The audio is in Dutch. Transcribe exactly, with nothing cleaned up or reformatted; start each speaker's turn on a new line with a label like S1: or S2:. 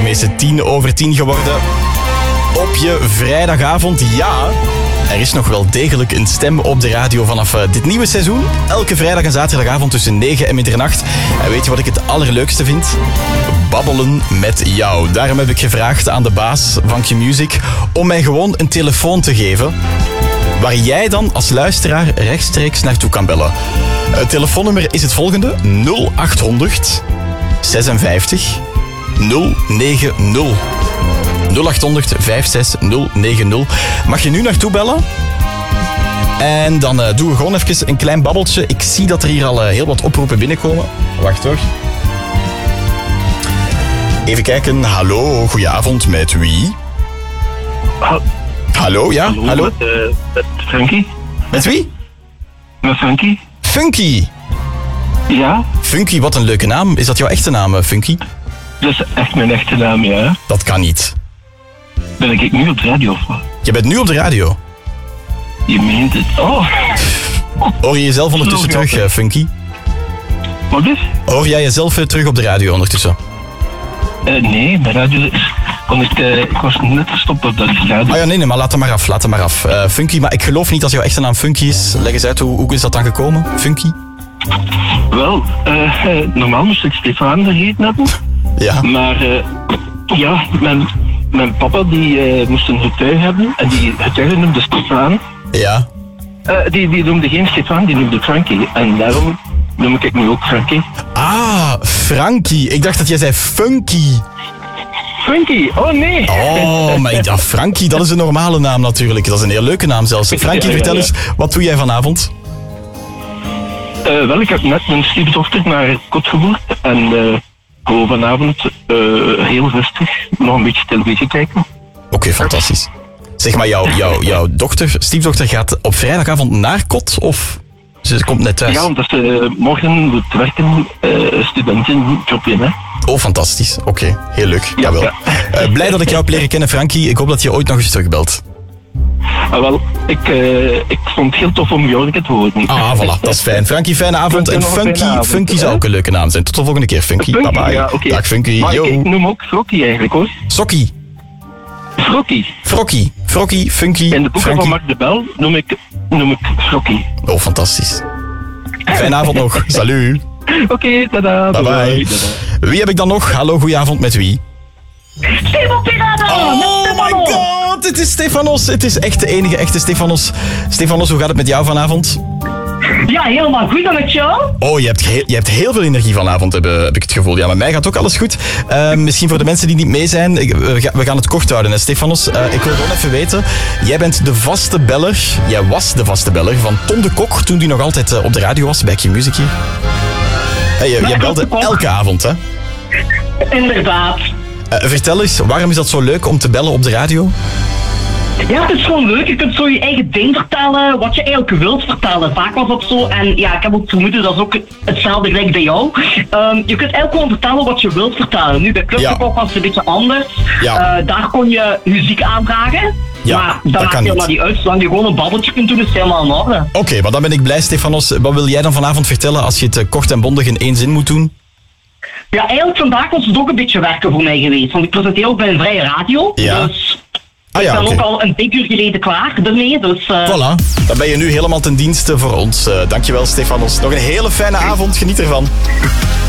S1: is het tien over tien geworden. Op je vrijdagavond, ja... Er is nog wel degelijk een stem op de radio vanaf uh, dit nieuwe seizoen. Elke vrijdag en zaterdagavond tussen negen en middernacht. En weet je wat ik het allerleukste vind? Babbelen met jou. Daarom heb ik gevraagd aan de baas van Q-Music om mij gewoon een telefoon te geven waar jij dan als luisteraar rechtstreeks naartoe kan bellen. Het telefoonnummer is het volgende: nul acht honderd zesenvijftig nul negen nul. nul acht honderd vijfenzestig nul negen nul. Mag je nu naartoe bellen? En dan uh, doen we gewoon even een klein babbeltje. Ik zie dat er hier al uh, heel wat oproepen binnenkomen. Wacht hoor. Even kijken. Hallo, goedenavond. Met wie?
S2: Ha-
S1: hallo, ja?
S2: Hallo,
S1: hallo?
S2: Met, uh, met Funky.
S1: Met wie?
S2: Met Funky.
S1: Funky.
S2: Ja,
S1: Funky, wat een leuke naam. Is dat jouw echte naam, uh, Funky?
S2: dat is echt mijn echte naam, ja.
S1: Dat kan niet.
S2: Ben ik nu op de radio of wat?
S1: Je bent nu op de radio.
S2: Je meent het. Oh.
S1: Hoor je jezelf ondertussen terug, uh, Funky?
S2: Wat is?
S1: Hoor jij jezelf uh, terug op de radio ondertussen?
S2: Uh, nee, de radio is... Want ik, uh, ik was net gestopt op dat radio.
S1: Ah ja, nee, nee, maar laat hem maar af, laat hem maar af. Uh, Funky, maar ik geloof niet dat jouw echte naam Funky is. Leg eens uit, hoe, hoe is dat dan gekomen, Funky?
S2: Wel, uh, uh, normaal moest ik Stefan vergeten hebben.
S1: Ja.
S2: Maar uh, ja, mijn, mijn papa die uh, moest een getuige hebben. En die getuige noemde Stefan.
S1: Ja.
S2: Uh, die, die noemde geen Stefan, die noemde Frankie. En daarom noem ik nu ook Frankie.
S1: Ah, Frankie. Ik dacht dat jij zei Funky.
S2: Frankie, oh nee.
S1: Oh, maar ik dacht Frankie, dat is een normale naam natuurlijk. Dat is een heel leuke naam zelfs. Frankie,
S2: Ja, ja,
S1: vertel
S2: ja.
S1: eens, wat doe jij vanavond?
S2: Uh, wel, ik heb net mijn stiefdochter naar kot gevoerd. En uh, gewoon vanavond uh, heel rustig nog een beetje televisie kijken.
S1: Oké, okay, fantastisch. Zeg maar, jouw, jouw, jouw dochter, stiefdochter gaat op vrijdagavond naar kot of ze komt net thuis?
S2: Ja, omdat ze uh, morgen moet werken, uh, studentenjobje, hè.
S1: Oh, fantastisch. Oké, okay, heel leuk.
S2: Ja,
S1: Jawel.
S2: ja.
S1: Uh, blij dat ik jou heb leren kennen, Frankie. Ik hoop dat je ooit nog eens terugbelt.
S2: Ah, wel, ik, uh, ik vond het heel tof om Jorgen te horen.
S1: Ah, voilà, dat is fijn. Frankie, fijne avond. En Funky,
S2: avond,
S1: Funky zou ook een leuke naam zijn. Tot de volgende keer, Funky.
S2: Funky,
S1: Bye bye.
S2: ja, okay.
S1: Dag, Funky.
S2: Maar
S1: Yo.
S2: ik, ik noem ook Frokkie eigenlijk, hoor.
S1: Sokkie.
S2: Frokkie.
S1: Frokkie. Frokkie, Funky,
S2: In de boeken
S1: Frankie.
S2: van Mark de Bel noem ik, noem ik Frokkie.
S1: Oh, fantastisch. Fijne avond nog. Salut.
S2: Oké, okay, tada.
S1: Bye bye. Wie heb ik dan nog? Hallo, goedenavond, met wie?
S3: Stefan Pirano!
S1: Oh my god, het is Stefanos. Het is echt de enige echte Stefanos. Stefanos, hoe gaat het met jou vanavond?
S3: Ja, helemaal goed dan met jou.
S1: Oh, je hebt, heel, je hebt heel veel energie vanavond, heb, heb ik het gevoel. Ja, met mij gaat ook alles goed. Uh, misschien voor de mensen die niet mee zijn, ik, we, gaan, we gaan het kort houden, hè, Stefanos. Uh, ik wil gewoon even weten, jij bent de vaste beller, jij was de vaste beller van Tom de Kok, toen die nog altijd uh, op de radio was, bij Q-Music hier. Hey, je, je belde elke avond, hè?
S3: Inderdaad.
S1: Uh, vertel eens, waarom is dat zo leuk om te bellen op de radio?
S3: Ja, het is gewoon leuk. Je kunt zo je eigen ding vertellen, wat je eigenlijk wilt vertellen. Vaak was dat zo. En ja, ik heb ook vermoeden, dat is ook hetzelfde gelijk bij jou. Um, je kunt eigenlijk gewoon vertellen wat je wilt vertellen. Nu, bij Clubkok was het een beetje anders.
S1: Ja.
S3: Uh, daar kon je muziek aanvragen.
S1: Ja,
S3: maar
S1: dat
S3: dat maakt
S1: kan
S3: helemaal
S1: niet.
S3: niet uit. Zolang je gewoon een babbeltje kunt doen, is het helemaal in orde.
S1: Oké, okay, maar dan ben ik blij, Stefanos. Wat wil jij dan vanavond vertellen als je het uh, kort en bondig in één zin moet doen?
S3: Ja, eigenlijk vandaag was het ook een beetje werken voor mij geweest. Want ik presenteer ook bij een vrije radio.
S1: Ja.
S3: Dus
S1: Ah, ja,
S3: ik ben
S1: okay.
S3: ook al een dik uur geleden klaar ermee. Dus, uh...
S1: Voilà, dan ben je nu helemaal ten dienste voor ons. Uh, dankjewel, Stefanos. Nog een hele fijne avond, geniet ervan.